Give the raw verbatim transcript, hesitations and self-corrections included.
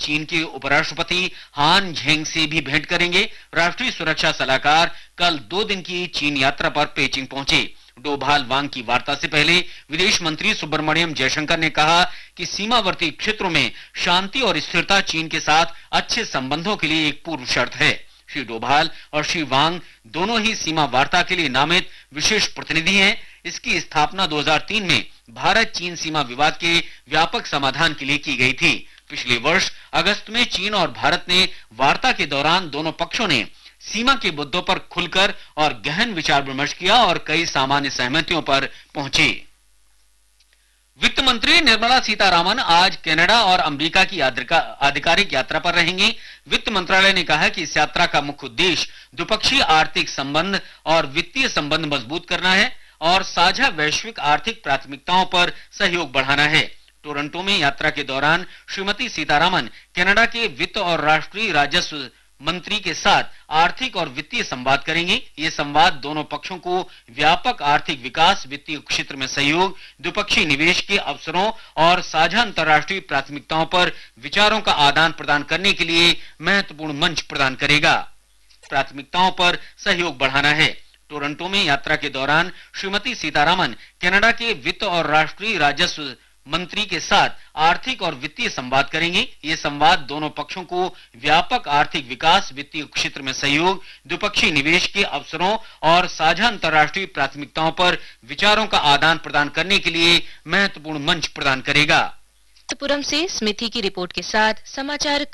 चीन के उपराष्ट्रपति हान झेंग से भी भेंट करेंगे। राष्ट्रीय सुरक्षा सलाहकार कल दो दिन की चीन यात्रा पर पेचिंग पहुंचे। डोभाल वांग की वार्ता से पहले विदेश मंत्री सुब्रमण्यम जयशंकर ने कहा कि सीमावर्ती क्षेत्रों में शांति और स्थिरता चीन के साथ अच्छे संबंधों के लिए एक पूर्व शर्त है। श्री डोभाल और श्री वांग दोनों ही सीमा वार्ता के लिए नामित विशेष प्रतिनिधि हैं। इसकी स्थापना दो हज़ार तीन में भारत चीन सीमा विवाद के व्यापक समाधान के लिए की गई थी। पिछले वर्ष अगस्त में चीन और भारत ने वार्ता के दौरान दोनों पक्षों ने सीमा के मुद्दों पर खुलकर और गहन विचार विमर्श किया और कई सामान्य सहमतियों पर पहुंचे। वित्त मंत्री निर्मला सीतारामन आज कनाडा और अमेरिका की आधिकारिक यात्रा पर रहेंगी। वित्त मंत्रालय ने कहा कि इस यात्रा का मुख्य उद्देश्य द्विपक्षीय आर्थिक संबंध और वित्तीय संबंध मजबूत करना है और साझा वैश्विक आर्थिक प्राथमिकताओं पर सहयोग बढ़ाना है। टोरंटो में यात्रा के दौरान श्रीमती सीतारामन कनाडा के वित्त और राष्ट्रीय राजस्व मंत्री के साथ आर्थिक और वित्तीय संवाद करेंगे। ये संवाद दोनों पक्षों को व्यापक आर्थिक विकास, वित्तीय क्षेत्र में सहयोग, द्विपक्षीय निवेश के अवसरों और साझा अंतर्राष्ट्रीय प्राथमिकताओं पर विचारों का आदान प्रदान करने के लिए महत्वपूर्ण मंच प्रदान करेगा। प्राथमिकताओं पर सहयोग बढ़ाना है। टोरंटो में यात्रा के दौरान श्रीमती सीतारामन कनाडा के वित्त और राष्ट्रीय राजस्व मंत्री के साथ आर्थिक और वित्तीय संवाद करेंगे। ये संवाद दोनों पक्षों को व्यापक आर्थिक विकास, वित्तीय क्षेत्र में सहयोग, द्विपक्षीय निवेश के अवसरों और साझा अंतर्राष्ट्रीय प्राथमिकताओं पर विचारों का आदान प्रदान करने के लिए महत्वपूर्ण मंच प्रदान करेगा। पुरम से स्मिति की रिपोर्ट के साथ समाचार